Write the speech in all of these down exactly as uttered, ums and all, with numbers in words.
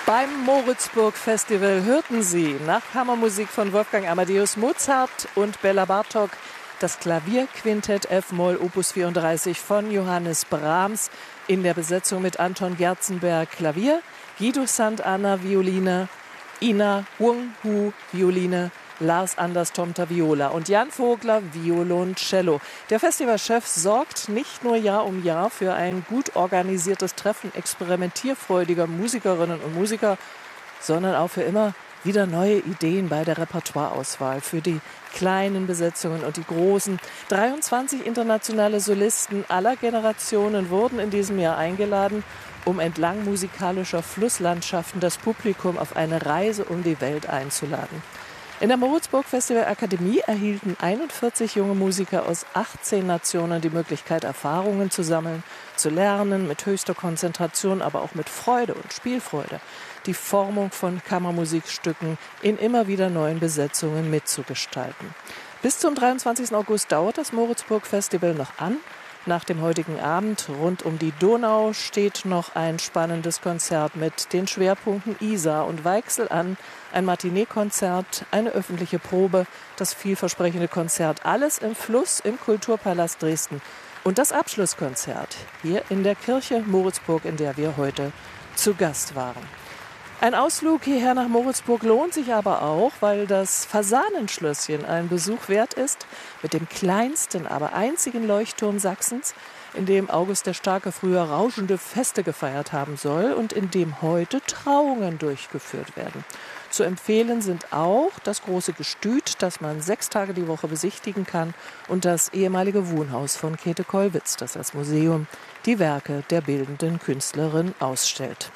Beim Moritzburg-Festival hörten Sie nach Kammermusik von Wolfgang Amadeus Mozart und Bela Bartok das Klavierquintett F-Moll Opus vierunddreißig von Johannes Brahms in der Besetzung mit Anton Gerzenberg Klavier, Guido Sant'Anna Violine, Ina Wung-Hu Violine, Lars Anders Tomter Viola und Jan Vogler Violoncello. Der Festivalchef sorgt nicht nur Jahr um Jahr für ein gut organisiertes Treffen experimentierfreudiger Musikerinnen und Musiker, sondern auch für immer wieder neue Ideen bei der Repertoireauswahl für die kleinen Besetzungen und die großen. dreiundzwanzig internationale Solisten aller Generationen wurden in diesem Jahr eingeladen, um entlang musikalischer Flusslandschaften das Publikum auf eine Reise um die Welt einzuladen. In der Moritzburg Festival Akademie erhielten einundvierzig junge Musiker aus achtzehn Nationen die Möglichkeit, Erfahrungen zu sammeln, zu lernen, mit höchster Konzentration, aber auch mit Freude und Spielfreude, die Formung von Kammermusikstücken in immer wieder neuen Besetzungen mitzugestalten. Bis zum dreiundzwanzigsten August dauert das Moritzburg Festival noch an. Nach dem heutigen Abend rund um die Donau steht noch ein spannendes Konzert mit den Schwerpunkten Isar und Weichsel an, ein Matinee-Konzert, eine öffentliche Probe, das vielversprechende Konzert, alles im Fluss im Kulturpalast Dresden und das Abschlusskonzert hier in der Kirche Moritzburg, in der wir heute zu Gast waren. Ein Ausflug hierher nach Moritzburg lohnt sich aber auch, weil das Fasanenschlösschen einen Besuch wert ist, mit dem kleinsten, aber einzigen Leuchtturm Sachsens, in dem August der Starke früher rauschende Feste gefeiert haben soll und in dem heute Trauungen durchgeführt werden. Zu empfehlen sind auch das große Gestüt, das man sechs Tage die Woche besichtigen kann, und das ehemalige Wohnhaus von Käthe Kollwitz, das als Museum die Werke der bildenden Künstlerin ausstellt.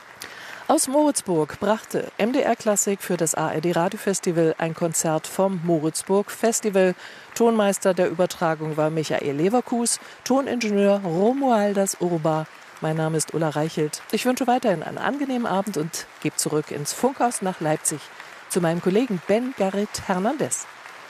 Aus Moritzburg brachte M D R Klassik für das A R D Radiofestival ein Konzert vom Moritzburg Festival. Tonmeister der Übertragung war Michael Leverkus, Toningenieur Romualdas Urba. Mein Name ist Ulla Reichelt. Ich wünsche weiterhin einen angenehmen Abend und gebe zurück ins Funkhaus nach Leipzig zu meinem Kollegen Ben Garrit Hernandez.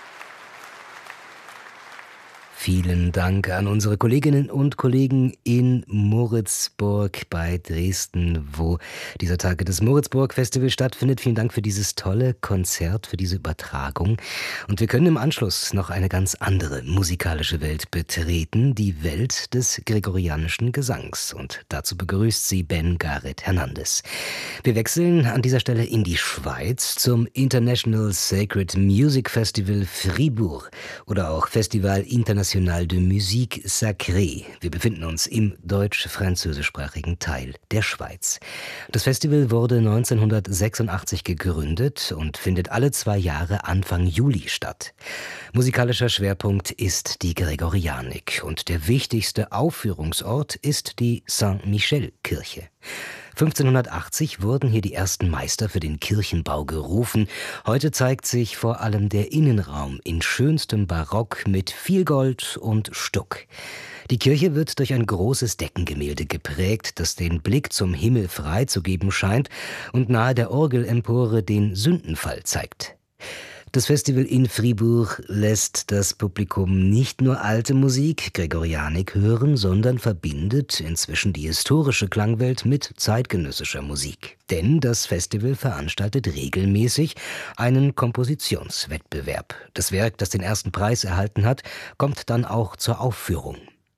Vielen Dank an unsere Kolleginnen und Kollegen in Moritzburg bei Dresden, wo dieser Tage des Moritzburg-Festival stattfindet. Vielen Dank für dieses tolle Konzert, für diese Übertragung. Und wir können im Anschluss noch eine ganz andere musikalische Welt betreten, die Welt des gregorianischen Gesangs. Und dazu begrüßt sie Ben Garrit Hernandez. Wir wechseln an dieser Stelle in die Schweiz zum International Sacred Music Festival Fribourg oder auch Festival International de Musique Sacrée. Wir befinden uns im deutsch-französischsprachigen Teil der Schweiz. Das Festival wurde neunzehnhundertsechsundachtzig gegründet und findet alle zwei Jahre Anfang Juli statt. Musikalischer Schwerpunkt ist die Gregorianik und der wichtigste Aufführungsort ist die Saint-Michel-Kirche. fünfzehnhundertachtzig wurden hier die ersten Meister für den Kirchenbau gerufen. Heute zeigt sich vor allem der Innenraum in schönstem Barock mit viel Gold und Stuck. Die Kirche wird durch ein großes Deckengemälde geprägt, das den Blick zum Himmel freizugeben scheint und nahe der Orgelempore den Sündenfall zeigt. Das Festival in Fribourg lässt das Publikum nicht nur alte Musik, Gregorianik hören, sondern verbindet inzwischen die historische Klangwelt mit zeitgenössischer Musik. Denn das Festival veranstaltet regelmäßig einen Kompositionswettbewerb. Das Werk, das den ersten Preis erhalten hat, kommt dann auch zur Aufführung.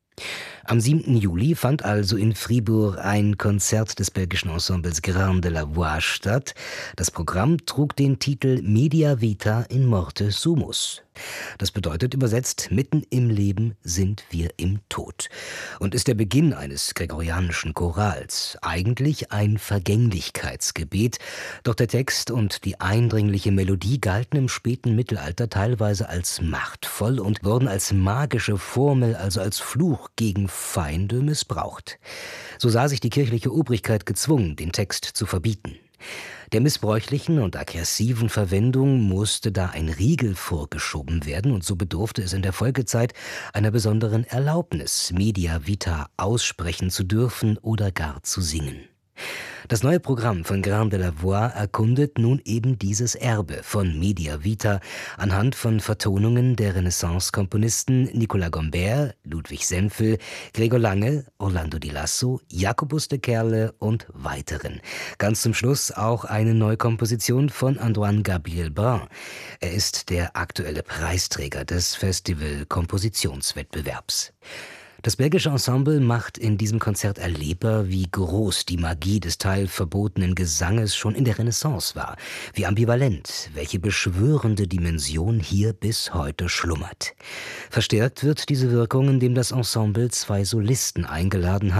Am siebten Juli fand also in Fribourg ein Konzert des belgischen Ensembles Grain de la Voix statt. Das Programm trug den Titel Media Vita in Morte Sumus. Das bedeutet übersetzt, mitten im Leben sind wir im Tod. Und ist der Beginn eines gregorianischen Chorals. Eigentlich ein Vergänglichkeitsgebet. Doch der Text und die eindringliche Melodie galten im späten Mittelalter teilweise als machtvoll und wurden als magische Formel, also als Fluch gegen Feinde missbraucht. So sah sich die kirchliche Obrigkeit gezwungen, den Text zu verbieten. Der missbräuchlichen und aggressiven Verwendung musste da ein Riegel vorgeschoben werden und so bedurfte es in der Folgezeit einer besonderen Erlaubnis, Media Vita aussprechen zu dürfen oder gar zu singen. Das neue Programm von Grain de la Voix erkundet nun eben dieses Erbe von Media Vita anhand von Vertonungen der Renaissance-Komponisten Nicolas Gombert, Ludwig Senfel, Gregor Lange, Orlando Di Lasso, Jacobus de Kerle und weiteren. Ganz zum Schluss auch eine neue Komposition von Antoine Gabriel Brun. Er ist der aktuelle Preisträger des Festival-Kompositionswettbewerbs. Das belgische Ensemble macht in diesem Konzert erlebbar, wie groß die Magie des teilverbotenen Gesanges schon in der Renaissance war, wie ambivalent, welche beschwörende Dimension hier bis heute schlummert. Verstärkt wird diese Wirkung, indem das Ensemble zwei Solisten eingeladen hat,